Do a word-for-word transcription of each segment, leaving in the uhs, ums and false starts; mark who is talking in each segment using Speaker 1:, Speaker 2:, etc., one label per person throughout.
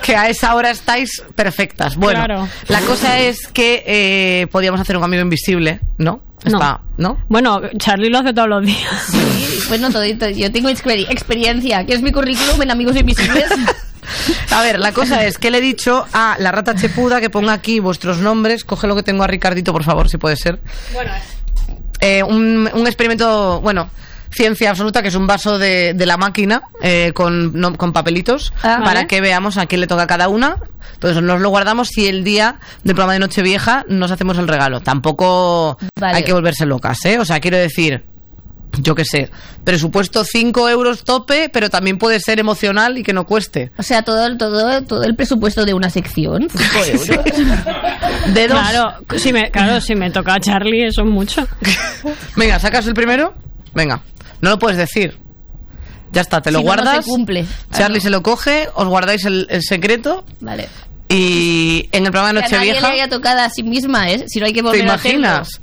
Speaker 1: que a esa hora estáis perfectas. Bueno,
Speaker 2: claro.
Speaker 1: La cosa es que eh, podíamos hacer un amigo invisible, ¿no? Está,
Speaker 2: no.
Speaker 1: ¿no?
Speaker 2: Bueno, Charlie lo hace todos los días.
Speaker 3: Sí, bueno, todito. Yo tengo exper- experiencia. ¿Qué es mi currículum en Amigos Invisibles?
Speaker 1: A ver, la cosa es que le he dicho a la rata chepuda que ponga aquí vuestros nombres. Coge lo que tengo a Ricardito, por favor, si puede ser.
Speaker 2: Bueno,
Speaker 1: eh, un, un experimento, bueno, ciencia absoluta, que es un vaso de, de la máquina eh, con, no, con papelitos,
Speaker 3: ah,
Speaker 1: para
Speaker 3: ¿vale?
Speaker 1: que veamos a quién le toca a cada una. Entonces nos lo guardamos y el día del programa de Nochevieja nos hacemos el regalo. Tampoco
Speaker 3: vale.
Speaker 1: hay que volverse locas, ¿eh? O sea, quiero decir, yo qué sé, presupuesto cinco euros tope, pero también puede ser emocional y que no cueste.
Speaker 3: O sea, todo el, todo, todo el presupuesto de una sección, cinco euros.
Speaker 1: De dos.
Speaker 2: Claro, si me, claro, si me toca a Charlie, eso es mucho.
Speaker 1: Venga, ¿sacas el primero? Venga, no lo puedes decir. Ya está, te lo
Speaker 3: Si no,
Speaker 1: guardas.
Speaker 3: no se cumple.
Speaker 1: Charlie
Speaker 3: ah, no.
Speaker 1: se lo coge, os guardáis el, el secreto.
Speaker 3: Vale.
Speaker 1: Y en el programa de
Speaker 3: Que a nadie
Speaker 1: Nochevieja.
Speaker 3: le haya tocado a sí misma, ¿eh? Si no hay que
Speaker 1: ¿Te
Speaker 3: volver a
Speaker 1: imaginas?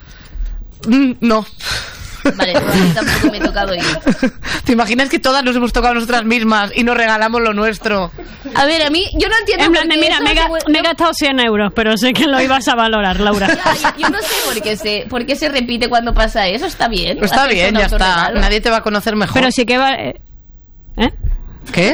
Speaker 1: Mm, no.
Speaker 3: Vale, pues a mí tampoco me he tocado yo.
Speaker 1: ¿Te imaginas que todas nos hemos tocado nosotras mismas y nos regalamos lo nuestro?
Speaker 3: A ver, a mí, yo no entiendo
Speaker 2: En plan
Speaker 3: por
Speaker 2: de,
Speaker 3: qué
Speaker 2: mira,
Speaker 3: eso
Speaker 2: me,
Speaker 3: se
Speaker 2: ga-
Speaker 3: vuelve-
Speaker 2: me he gastado cien euros, pero sé que lo ibas a valorar, Laura.
Speaker 3: Ya, yo, yo no sé por qué, se, por qué se repite cuando pasa eso. Está bien.
Speaker 1: Pues está
Speaker 3: hacerse
Speaker 1: bien,
Speaker 3: un
Speaker 1: ya está.
Speaker 3: autorregalo.
Speaker 1: Nadie te va a conocer mejor.
Speaker 2: Pero sí que va... ¿Eh?
Speaker 1: ¿Qué?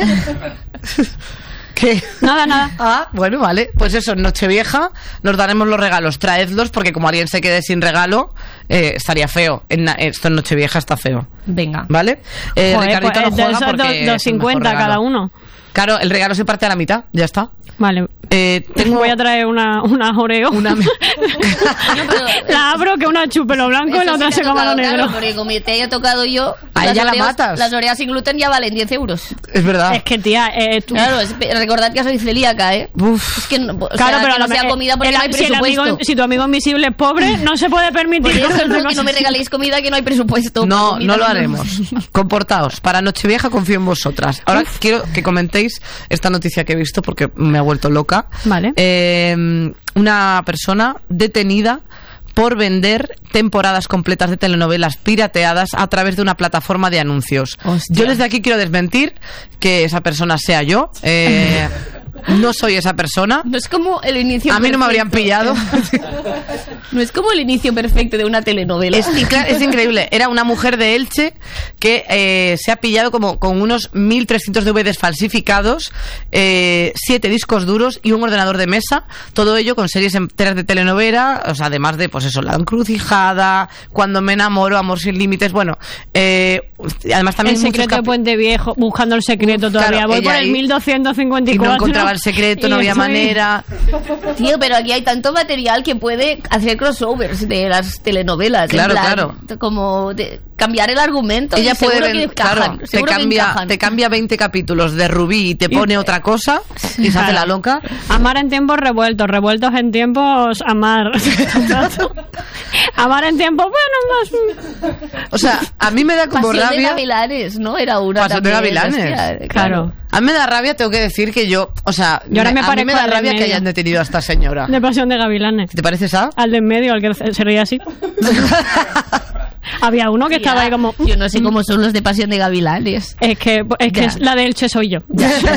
Speaker 1: ¿Qué?
Speaker 2: Nada, nada.
Speaker 1: Ah, bueno, vale. Pues eso, en Nochevieja nos daremos los regalos. Traedlos porque como alguien se quede sin regalo, eh, estaría feo. En na- esto en Nochevieja está feo.
Speaker 3: Venga.
Speaker 1: ¿Vale? Eh,
Speaker 2: Joder,
Speaker 1: Ricardito
Speaker 2: pues,
Speaker 1: no
Speaker 2: de
Speaker 1: juega
Speaker 2: esos
Speaker 1: porque
Speaker 2: dos-
Speaker 1: es el
Speaker 2: dos cincuenta
Speaker 1: mejor regalo.
Speaker 2: cada uno.
Speaker 1: Claro, el regalo se parte a la mitad. Ya está.
Speaker 2: Vale.
Speaker 1: Eh, tengo...
Speaker 2: Voy a traer una, una Oreo.
Speaker 1: Una...
Speaker 3: No, pero-
Speaker 2: La abro, que una chupe lo blanco y
Speaker 3: Eso
Speaker 2: la otra
Speaker 3: sí
Speaker 2: se
Speaker 3: te ha
Speaker 2: coma lo
Speaker 3: tocado,
Speaker 2: negro.
Speaker 3: claro, porque como te haya tocado yo,
Speaker 1: A
Speaker 3: las
Speaker 1: ella la
Speaker 3: Oreos-
Speaker 1: matas.
Speaker 3: Las Oreas sin gluten ya valen diez euros.
Speaker 1: Es verdad.
Speaker 2: Es que, tía, eh, tú...
Speaker 3: Claro, es, recordad que soy celíaca, ¿eh?
Speaker 1: Uf.
Speaker 3: Es que no, o
Speaker 2: Claro,
Speaker 3: sea,
Speaker 2: pero
Speaker 3: que no
Speaker 2: a lo
Speaker 3: sea
Speaker 2: me-
Speaker 3: comida porque
Speaker 2: el-
Speaker 3: no hay
Speaker 2: si, el
Speaker 3: presupuesto.
Speaker 2: amigo- si tu amigo invisible es pobre, no se puede
Speaker 3: Por
Speaker 2: permitir
Speaker 3: eso
Speaker 2: cogerse
Speaker 3: no, que
Speaker 2: cosas
Speaker 3: no me
Speaker 2: así.
Speaker 3: regaléis comida que no hay presupuesto.
Speaker 1: No,
Speaker 3: Comida
Speaker 1: no lo
Speaker 3: que
Speaker 1: haremos. Comportaos. Para Nochevieja confío en vosotras. Ahora quiero que comentéis esta noticia que he visto porque me ha vuelto loca.
Speaker 2: Vale.
Speaker 1: Eh, una persona detenida por vender temporadas completas de telenovelas pirateadas a través de una plataforma de anuncios.
Speaker 3: Hostia.
Speaker 1: Yo desde aquí quiero desmentir que esa persona sea yo. Eh, no soy esa persona.
Speaker 3: No es como el inicio
Speaker 1: A mí no me habrían
Speaker 3: perfecto.
Speaker 1: pillado.
Speaker 3: No es como el inicio perfecto de una telenovela.
Speaker 1: Es, incra- es increíble. Era una mujer de Elche que eh, se ha pillado como con unos mil trescientos D V Ds falsificados, eh, siete discos duros y un ordenador de mesa. Todo ello con series enteras de telenovela, o sea, además de, pues eso, La Encrucijada, Cuando me enamoro, Amor sin límites. Bueno, eh, además también
Speaker 2: El
Speaker 1: muchos
Speaker 2: secreto de
Speaker 1: capi-
Speaker 2: Puente Viejo, buscando el secreto todavía.
Speaker 1: Claro,
Speaker 2: Voy
Speaker 1: ella
Speaker 2: por el
Speaker 1: ahí,
Speaker 2: mil doscientos cincuenta y
Speaker 1: y no
Speaker 2: cuatro.
Speaker 1: encontraba el secreto,
Speaker 2: y
Speaker 1: no había
Speaker 2: estoy-
Speaker 1: manera.
Speaker 3: Tío, pero aquí hay tanto material que puede hacer crossovers de las telenovelas. en
Speaker 1: Claro,
Speaker 3: plan,
Speaker 1: claro.
Speaker 3: Como de cambiar el argumento.
Speaker 1: Ella
Speaker 3: y
Speaker 1: puede
Speaker 3: seguro
Speaker 1: ven-
Speaker 3: que encajan,
Speaker 1: claro, te
Speaker 3: seguro que
Speaker 1: cambia,
Speaker 3: encajan.
Speaker 1: te cambia veinte capítulos de Rubí y te pone otra cosa y se hace la loca.
Speaker 2: Amar en tiempos revueltos, revueltos en tiempos amar. Amar en tiempos, bueno, más.
Speaker 1: O sea, a mí me da como
Speaker 3: Pasión de
Speaker 1: rabia.
Speaker 3: Gavilanes, ¿no? Era una
Speaker 1: Pasión de
Speaker 3: también,
Speaker 1: Gavilanes.
Speaker 3: hostia,
Speaker 2: Claro.
Speaker 1: A mí me da rabia, tengo que decir que yo, o sea,
Speaker 2: Yo ahora me
Speaker 1: a mí
Speaker 2: parezco
Speaker 1: me da
Speaker 2: al del
Speaker 1: rabia que
Speaker 2: medio.
Speaker 1: hayan detenido a esta señora.
Speaker 2: De Pasión de Gavilanes.
Speaker 1: ¿Te pareces a?
Speaker 2: Al de en medio, al que se reía así. Había uno que estaba ahí como...
Speaker 3: Yo no sé cómo son los de Pasión de Gavilanes.
Speaker 2: Es que, es que
Speaker 3: Ya.
Speaker 2: es la de Elche soy yo.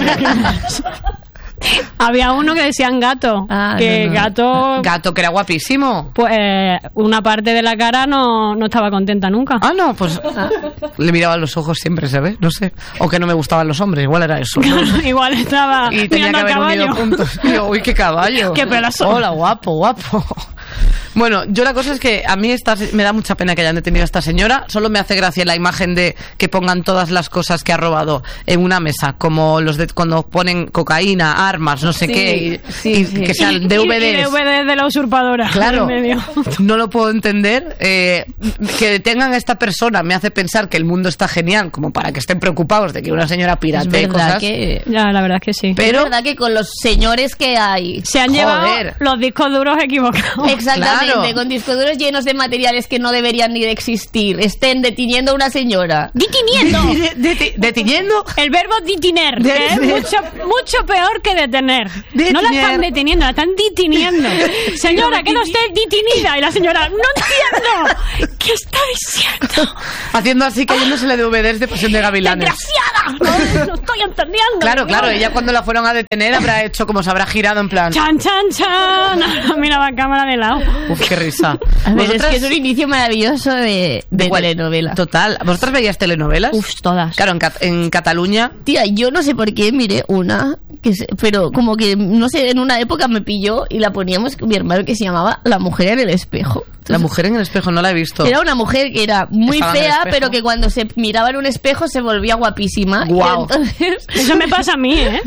Speaker 2: Había uno que decían gato.
Speaker 3: Ah,
Speaker 2: que
Speaker 3: no, no.
Speaker 2: gato...
Speaker 1: Gato, que era guapísimo.
Speaker 2: Pues eh, una parte de la cara no, no estaba contenta nunca.
Speaker 1: Ah, no, pues le miraba los ojos siempre, ¿sabes? No sé. O que no me gustaban los hombres, igual era eso. ¿no?
Speaker 2: Igual estaba
Speaker 1: Y tenía
Speaker 2: mirando
Speaker 1: que
Speaker 2: al
Speaker 1: haber unido
Speaker 2: caballo.
Speaker 1: puntos. Y yo, uy, qué caballo.
Speaker 2: Qué pelazo.
Speaker 1: Hola, guapo, guapo. Bueno, yo la cosa es que a mí esta, me da mucha pena que hayan detenido a esta señora. Solo me hace gracia la imagen de que pongan todas las cosas que ha robado en una mesa, como los de cuando ponen cocaína, armas, no sé
Speaker 3: Sí,
Speaker 1: qué, y,
Speaker 3: sí,
Speaker 1: y
Speaker 3: sí.
Speaker 1: que sean
Speaker 2: Y-
Speaker 1: D V
Speaker 2: y D
Speaker 1: Ds.
Speaker 2: V Ds de la usurpadora.
Speaker 1: Claro,
Speaker 2: en medio.
Speaker 1: no lo puedo entender. Eh, que detengan a esta persona me hace pensar que el mundo está genial, como para que estén preocupados de que una señora
Speaker 3: Es
Speaker 1: piratee
Speaker 3: verdad
Speaker 1: cosas.
Speaker 3: que...
Speaker 2: Ya, la verdad es que sí.
Speaker 1: Pero
Speaker 3: Es verdad que con los señores que hay...
Speaker 2: Se han
Speaker 1: Joder.
Speaker 2: llevado los discos duros equivocados.
Speaker 3: Exactamente,
Speaker 1: Claro.
Speaker 3: con discos duros llenos de materiales que no deberían ni de existir, estén deteniendo a una señora.
Speaker 2: ¡Detiniendo!
Speaker 1: Deti- ¿Deteniendo?
Speaker 2: El verbo detiner, que es
Speaker 1: Detener.
Speaker 2: mucho, mucho peor que detener.
Speaker 1: Detener.
Speaker 2: No la están deteniendo, la están deteniendo. Señora, que no esté detenida. Y la señora, no entiendo. ¿Qué está diciendo?
Speaker 1: Haciendo así, cayéndosele de V Ds de Pasión de Gavilanes.
Speaker 2: ¡Desgraciada! No, no estoy entendiendo.
Speaker 1: Claro, claro,
Speaker 2: señora.
Speaker 1: ella cuando la fueron a detener habrá hecho como se habrá girado en plan.
Speaker 2: ¡Chan, chan, chan! Miraba a cámara de lado.
Speaker 1: Uf, qué risa.
Speaker 3: A ver, es
Speaker 1: ¿Vosotras-
Speaker 3: que es un inicio maravilloso de, de
Speaker 1: cuál?
Speaker 3: telenovela.
Speaker 1: Total. ¿Vosotras veías telenovelas?
Speaker 2: Uf, todas.
Speaker 1: Claro, en, Cat- en Cataluña.
Speaker 3: Tía, yo no sé por qué miré una, que se- pero como que, no sé, en una época me pilló y la poníamos con mi hermano, que se llamaba La mujer en el espejo.
Speaker 1: La mujer en el espejo no la he visto.
Speaker 3: Era una mujer que era muy
Speaker 1: Estaba en el
Speaker 3: fea,
Speaker 1: espejo.
Speaker 3: pero que cuando se miraba en un espejo se volvía guapísima.
Speaker 1: Guau.
Speaker 3: Y entonces...
Speaker 2: Eso me pasa a mí, ¿eh?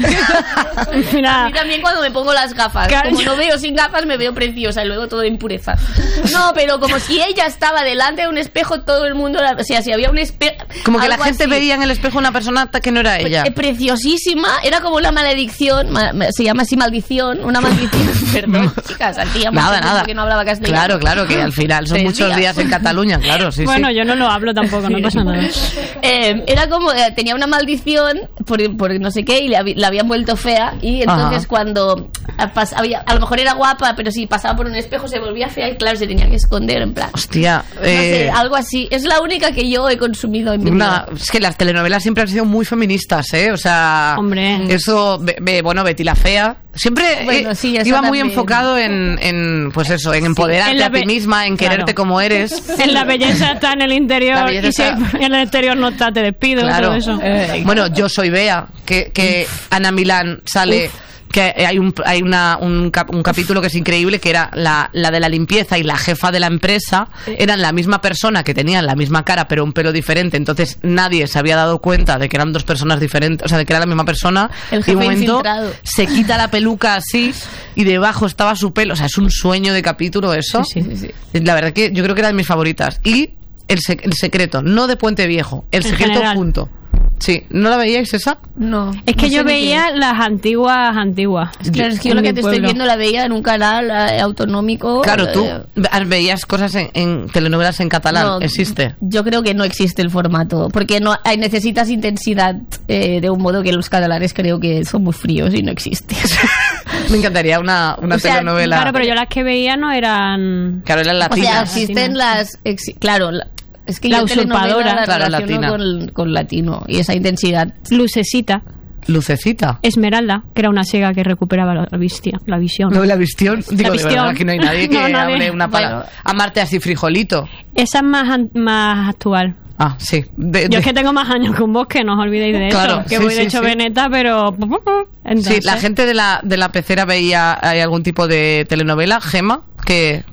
Speaker 3: A
Speaker 2: Mira,
Speaker 3: mí también cuando me pongo las gafas.
Speaker 2: Claro,
Speaker 3: Como
Speaker 2: yo-
Speaker 3: no veo sin gafas, me veo preciosa y luego todo de impureza. No, pero como si ella estaba delante de un espejo, todo el mundo... la- O sea, si había un espejo...
Speaker 1: Como que la gente veía en el espejo una persona que no era ella.
Speaker 3: Eh, preciosísima, era como una maledicción, ma- ma- se llama así maldición, una maldición. Perdón, chicas, hacía mucho
Speaker 1: Nada,
Speaker 3: tiempo
Speaker 1: nada.
Speaker 3: que no hablaba castellano.
Speaker 1: Claro, claro, que al final son
Speaker 3: Tres
Speaker 1: muchos días.
Speaker 3: días.
Speaker 1: en Cataluña, claro, sí,
Speaker 2: bueno,
Speaker 1: sí.
Speaker 2: yo no lo hablo tampoco, no pasa nada.
Speaker 3: Eh, era como, eh, tenía una maldición por, por no sé qué y le habi- la habían vuelto fea y entonces
Speaker 1: Ajá.
Speaker 3: cuando a, pas- había, a lo mejor era guapa, pero si pasaba por un espejo se volvía fea y claro, se tenía que esconder en plan.
Speaker 1: Hostia,
Speaker 3: No sé,
Speaker 1: eh,
Speaker 3: algo así. Es la única que yo he consumido en mi
Speaker 1: una-
Speaker 3: vida.
Speaker 1: es que las telenovelas siempre han sido muy feministas, ¿eh? O sea,
Speaker 2: Hombre.
Speaker 1: eso, be- be- bueno, Betty la Fea, siempre
Speaker 3: Bueno,
Speaker 1: eh,
Speaker 3: sí, eso
Speaker 1: iba muy
Speaker 3: también.
Speaker 1: enfocado en, en, pues eso, en empoderarte
Speaker 2: En la
Speaker 1: a ti
Speaker 2: be-
Speaker 1: misma, en
Speaker 2: Claro.
Speaker 1: quererte como eres.
Speaker 2: En la belleza está en el
Speaker 1: La
Speaker 2: interior
Speaker 1: belleza
Speaker 2: y si
Speaker 1: está-
Speaker 2: en el exterior no está, te despido.
Speaker 1: Claro.
Speaker 2: Todo eso.
Speaker 3: Eh,
Speaker 1: Bueno, Yo soy Bea, que, que Ana Milán sale. Que hay un hay una, un, cap- un capítulo que es increíble, que era la, la de la limpieza y la jefa de la empresa eran la misma persona, que tenían la misma cara pero un pelo diferente, entonces nadie se había dado cuenta de que eran dos personas diferentes, o sea, de que era la misma persona.
Speaker 3: El
Speaker 1: y un
Speaker 3: jefe
Speaker 1: momento
Speaker 3: infiltrado.
Speaker 1: se quita la peluca así y debajo estaba su pelo, o sea, es un sueño de capítulo eso.
Speaker 2: Sí, sí,
Speaker 3: sí, sí.
Speaker 1: La verdad que yo creo que era de mis favoritas. Y el, sec- el secreto, no de Puente Viejo, el
Speaker 2: En
Speaker 1: secreto
Speaker 2: general.
Speaker 1: junto. Sí, ¿no la veíais esa?
Speaker 3: No.
Speaker 2: Es que
Speaker 3: no sé
Speaker 2: yo
Speaker 3: ni
Speaker 2: veía
Speaker 3: qué
Speaker 2: las antiguas, antiguas.
Speaker 3: es. Claro, es que yo
Speaker 2: en
Speaker 3: lo que
Speaker 2: mi
Speaker 3: te estoy
Speaker 2: pueblo.
Speaker 3: viendo la veía en un canal eh, autonómico.
Speaker 1: Claro, tú
Speaker 3: eh,
Speaker 1: ve- veías cosas en, en telenovelas en catalán.
Speaker 3: No,
Speaker 1: ¿Existe?
Speaker 3: Yo creo que no existe el formato, porque no hay, necesitas intensidad eh, de un modo que los catalanes creo que son muy fríos y no existe.
Speaker 1: Me encantaría una, una
Speaker 3: O sea,
Speaker 1: telenovela.
Speaker 2: Claro, pero yo las que veía no eran...
Speaker 1: Claro, eran
Speaker 3: O sea,
Speaker 1: latinas.
Speaker 3: existen las... exi- claro, la- es que
Speaker 2: La
Speaker 3: yo telenovela
Speaker 2: usurpadora.
Speaker 3: la
Speaker 1: Claro,
Speaker 3: relaciono
Speaker 1: latina.
Speaker 3: con, con latino y esa intensidad.
Speaker 2: Lucecita,
Speaker 1: Lucecita.
Speaker 2: Esmeralda, que era una ciega que recuperaba la, vistia- la visión.
Speaker 1: No, la visión. Digo, de
Speaker 2: visión.
Speaker 1: verdad que no hay nadie que
Speaker 2: No, nadie.
Speaker 1: hable una palabra.
Speaker 3: Bueno.
Speaker 1: Amarte así frijolito.
Speaker 2: Esa es más, an- más actual.
Speaker 1: Ah, sí. De-
Speaker 2: Yo
Speaker 1: de-
Speaker 2: es que tengo más años que un bosque, no os olvidéis de
Speaker 1: Claro,
Speaker 2: eso. Que
Speaker 1: sí,
Speaker 2: voy de
Speaker 1: sí,
Speaker 2: hecho
Speaker 1: sí.
Speaker 2: veneta, pero... Entonces,
Speaker 1: Sí, la gente de la, de la pecera veía hay algún tipo de telenovela, Gema, que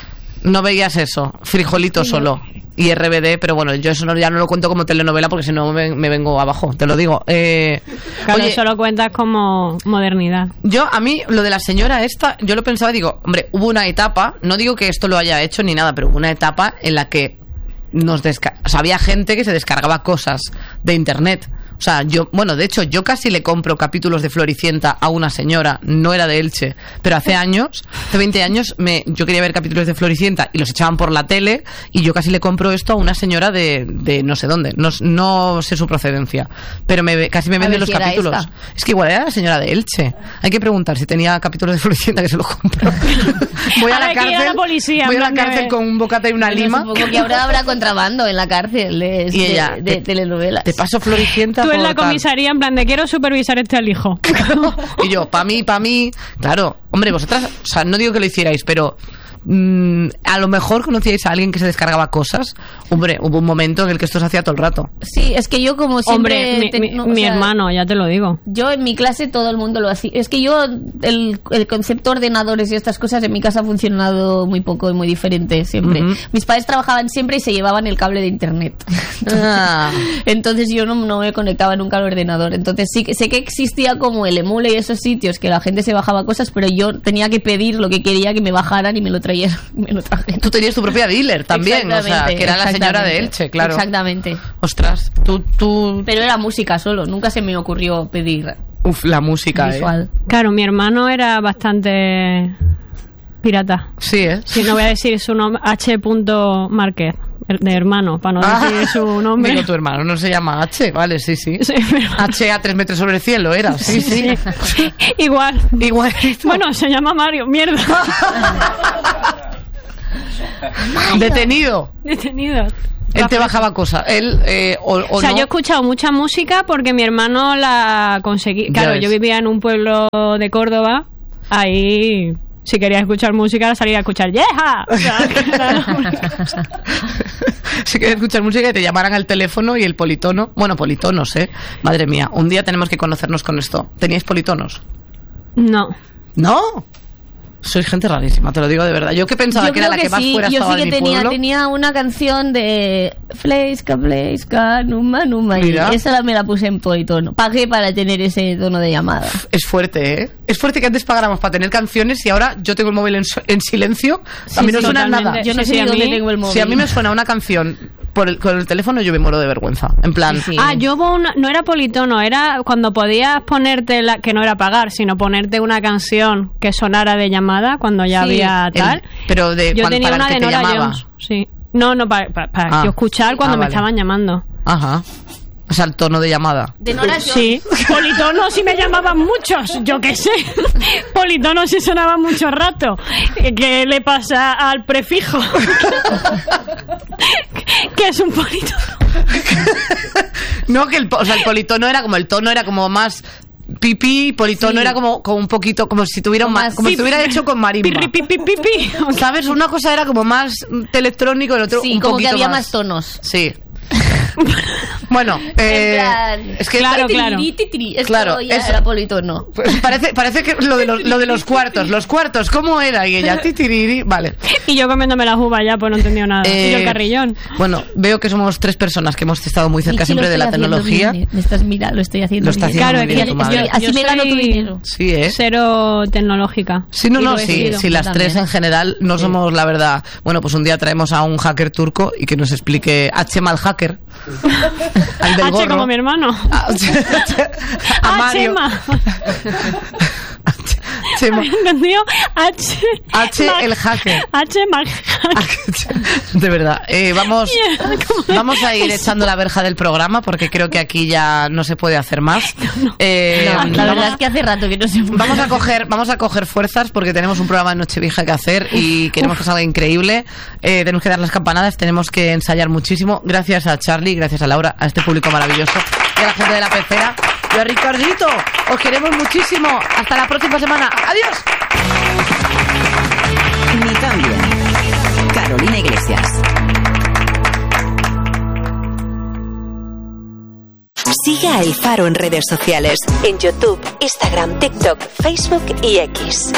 Speaker 1: no veías eso, frijolito solo. Y R B D, pero bueno, yo eso no, ya no lo cuento como telenovela porque si no me, me vengo abajo, te lo digo. Eh,
Speaker 2: Claro,
Speaker 1: oye,
Speaker 2: eso lo cuentas como modernidad.
Speaker 1: yo, a mí, lo de la señora esta, yo lo pensaba, digo, hombre, hubo una etapa, no digo que esto lo haya hecho ni nada, pero hubo una etapa en la que nos desca o sea, había gente que se descargaba cosas de internet. O sea, yo, bueno, de hecho, yo casi le compro capítulos de Floricienta a una señora, no era de Elche, pero hace años, hace veinte años, me, yo quería ver capítulos de Floricienta y los echaban por la tele y yo casi le compro esto a una señora de, de no sé dónde, no, no sé su procedencia, pero me, casi me
Speaker 3: A
Speaker 1: vende
Speaker 3: ver
Speaker 1: los
Speaker 3: si era
Speaker 1: capítulos.
Speaker 3: esta.
Speaker 1: Es que igual era la señora de Elche. Hay que preguntar si tenía capítulos de Floricienta que se los compro. Voy a
Speaker 2: Ahora
Speaker 1: la
Speaker 2: hay que ir a
Speaker 1: cárcel,
Speaker 2: la policía,
Speaker 1: voy a
Speaker 2: en
Speaker 1: la
Speaker 2: plan de-
Speaker 1: cárcel con un bocata y una
Speaker 3: Bueno,
Speaker 1: lima.
Speaker 3: supongo que ahora habrá contrabando en la cárcel de,
Speaker 1: Y ella,
Speaker 3: de, de
Speaker 1: te-
Speaker 3: telenovelas.
Speaker 1: Te paso Floricienta
Speaker 2: Tú en
Speaker 1: por
Speaker 2: la
Speaker 1: tal.
Speaker 2: comisaría en plan de quiero supervisar este alijo.
Speaker 1: Y yo, pa' mí, pa' mí. Claro, hombre, vosotras, o sea, no digo que lo hicierais, pero mm, a lo mejor conocíais a alguien que se descargaba cosas. Hombre, hubo un momento en el que esto se hacía todo el rato.
Speaker 3: Sí, es que yo como siempre...
Speaker 2: Hombre, mi,
Speaker 3: te-
Speaker 2: mi-
Speaker 3: no, o
Speaker 2: mi
Speaker 3: sea,
Speaker 2: hermano, ya te lo digo.
Speaker 3: Yo en mi clase todo el mundo lo hacía. Es que yo, el, el concepto ordenadores y estas cosas en mi casa ha funcionado muy poco y muy diferente siempre.
Speaker 1: Ujú.
Speaker 3: Mis padres trabajaban siempre y se llevaban el cable de internet.
Speaker 1: Ah.
Speaker 3: Entonces yo no, no me conectaba nunca al ordenador. Entonces sí que sé que existía como el emule y esos sitios que la gente se bajaba cosas, pero yo tenía que pedir lo que quería que me bajaran y me lo trajeran. Me lo trajeran.
Speaker 1: Tú tenías tu propia dealer también, o sea,
Speaker 3: Exactamente,
Speaker 1: que era la señora de
Speaker 3: exactamente.
Speaker 1: Elche, claro.
Speaker 3: Exactamente.
Speaker 1: Ostras, tú, tú...
Speaker 3: Pero era música solo, nunca se me ocurrió pedir
Speaker 1: Uf, la música, eh.
Speaker 3: visual.
Speaker 2: Claro, mi hermano era bastante pirata.
Speaker 1: Sí, ¿eh?
Speaker 2: Sí, no voy a decir su nombre, H. Márquez, de hermano, para no
Speaker 1: Ah,
Speaker 2: decir su nombre.
Speaker 1: Digo, tu hermano no se llama H, vale, sí, sí.
Speaker 2: Sí, pero-
Speaker 1: H a tres metros sobre el cielo era, sí, sí.
Speaker 2: sí. Igual.
Speaker 1: Igualito.
Speaker 2: Bueno, se llama Mario, mierda.
Speaker 1: Detenido.
Speaker 2: Detenido.
Speaker 1: Él te bajaba cosas. Él, eh, o, o,
Speaker 2: O sea,
Speaker 1: no.
Speaker 2: yo he escuchado mucha música porque mi hermano la conseguí.
Speaker 1: Ya
Speaker 2: Claro,
Speaker 1: ves.
Speaker 2: yo vivía en un pueblo de Córdoba. Ahí, si querías escuchar música, salía a escuchar ¡Yeja! O sea, que era la única cosa.
Speaker 1: Si quieres escuchar música y te llamaran al teléfono y el politono. Bueno, politonos, ¿eh? Madre mía, un día tenemos que conocernos con esto. ¿Teníais politonos?
Speaker 2: No.
Speaker 1: ¿No? Sois gente rarísima, te lo digo de verdad. Yo que pensaba
Speaker 3: Yo
Speaker 1: que era
Speaker 3: creo
Speaker 1: la que,
Speaker 3: que
Speaker 1: más
Speaker 3: sí,
Speaker 1: fuera
Speaker 3: yo
Speaker 1: estaba
Speaker 3: sí que
Speaker 1: de mi
Speaker 3: tenía,
Speaker 1: pueblo.
Speaker 3: tenía una canción de Fleiska, Fleiska, Numa, Numa. Y
Speaker 1: Mira.
Speaker 3: esa la- me la puse en politono. Pagué para tener ese tono de llamada.
Speaker 1: Es fuerte, ¿eh? Es fuerte que antes pagáramos para tener canciones y ahora yo tengo el móvil en, so- en silencio. a mí no
Speaker 2: sí,
Speaker 1: suena
Speaker 2: totalmente.
Speaker 1: nada.
Speaker 3: Yo no
Speaker 2: Sí,
Speaker 3: sé
Speaker 2: sí,
Speaker 3: ni
Speaker 2: a
Speaker 3: dónde
Speaker 2: mí-
Speaker 3: tengo el móvil.
Speaker 1: Si a mí me suena una canción por el, con el teléfono, yo me muero de vergüenza. En plan,
Speaker 3: Sí, sí.
Speaker 2: Ah, yo hubo una, no era politono, era cuando podías ponerte, la, que no era pagar, sino ponerte una canción que sonara de llamada cuando ya
Speaker 3: Sí,
Speaker 2: había
Speaker 1: el-
Speaker 2: tal.
Speaker 1: pero de
Speaker 2: yo
Speaker 1: cuan-
Speaker 2: tenía
Speaker 1: para el
Speaker 2: una
Speaker 1: que
Speaker 2: de
Speaker 1: te
Speaker 2: Nora
Speaker 1: llamaba.
Speaker 2: Jones, sí. No, no, para, para, para
Speaker 1: Ah.
Speaker 2: yo escuchar cuando
Speaker 1: Ah,
Speaker 2: me
Speaker 1: vale.
Speaker 2: estaban llamando.
Speaker 1: Ajá. O sea, el tono de llamada.
Speaker 3: De Nora Jones.
Speaker 2: Sí, politono sí me llamaban muchos, yo qué sé. Politono sí sonaba mucho rato. ¿Qué le pasa al prefijo? ¿Qué es un politono?
Speaker 1: No, que el, po- o sea, el politono era como el tono era como más pipí, politono
Speaker 3: Sí.
Speaker 1: era como, como un poquito como si tuviera un
Speaker 3: Como
Speaker 1: ma-
Speaker 3: más
Speaker 1: como si
Speaker 3: pi-
Speaker 1: estuviera hecho con marimba.
Speaker 2: Pi, pi, pi, pi, pi.
Speaker 1: ¿Sabes? Una cosa era como más mm, electrónico, el otro
Speaker 3: Sí,
Speaker 1: un
Speaker 3: como que
Speaker 1: poquito
Speaker 3: había
Speaker 1: más.
Speaker 3: más tonos.
Speaker 1: Sí. Bueno, eh,
Speaker 3: En plan,
Speaker 1: es que
Speaker 2: Claro,
Speaker 3: titiri,
Speaker 2: claro.
Speaker 3: titiri, esto
Speaker 1: Claro,
Speaker 3: ya
Speaker 1: eso.
Speaker 3: era politono.
Speaker 1: pues parece, parece que lo de los, lo de los cuartos, los cuartos, ¿cómo era? Y ella, titiriri, vale.
Speaker 2: Y yo comiéndome las uvas ya, pues no he entendido nada. y yo
Speaker 1: Eh,
Speaker 2: el carrillón.
Speaker 1: Bueno, veo que somos tres personas que hemos estado muy cerca
Speaker 3: Y sí, lo
Speaker 1: siempre de la
Speaker 3: estoy haciendo
Speaker 1: tecnología.
Speaker 3: bien, eh. Me estás mira, lo estoy haciendo
Speaker 1: Lo está
Speaker 3: bien.
Speaker 1: haciendo
Speaker 2: Claro,
Speaker 1: muy
Speaker 2: es
Speaker 1: bien
Speaker 2: que
Speaker 1: tu
Speaker 2: yo-
Speaker 1: madre.
Speaker 3: Así
Speaker 2: yo
Speaker 3: me gano tu
Speaker 2: soy
Speaker 3: dinero.
Speaker 1: Sí, ¿eh?
Speaker 2: Cero tecnológica.
Speaker 1: Sí, no,
Speaker 2: Y
Speaker 1: no,
Speaker 2: lo he
Speaker 1: sí,
Speaker 2: sido.
Speaker 1: sí, las
Speaker 3: también.
Speaker 1: tres en general no somos, la verdad. Bueno, pues un día traemos a un hacker turco y que nos explique H mal hacker. Al del
Speaker 2: H
Speaker 1: gorro.
Speaker 2: como mi hermano.
Speaker 1: A, a
Speaker 2: Ah,
Speaker 1: Mario.
Speaker 2: Chema.
Speaker 1: Chema.
Speaker 2: ¿Había entendido? H.
Speaker 1: H,
Speaker 2: Mac-
Speaker 1: el hacker.
Speaker 2: H Mac-
Speaker 1: De verdad. Eh, vamos,
Speaker 2: Yeah, ¿cómo
Speaker 1: vamos a ir echando la verja del programa porque creo que aquí ya no se puede hacer más. Eh,
Speaker 3: No, la
Speaker 1: vamos-
Speaker 3: verdad es que hace rato que no se
Speaker 1: Vamos a coger, vamos a coger fuerzas porque tenemos un programa de Nochevieja que hacer y queremos que salga increíble. Eh, tenemos que dar las campanadas, tenemos que ensayar muchísimo. Gracias a Charlie, gracias a Laura, a este público maravilloso y a la gente de la pecera y a Ricardito. Os queremos muchísimo. Hasta la próxima semana. Adiós.
Speaker 4: Ni cambio. Carolina Iglesias. Sigue a El Faro en redes sociales. En YouTube, Instagram, TikTok, Facebook y X.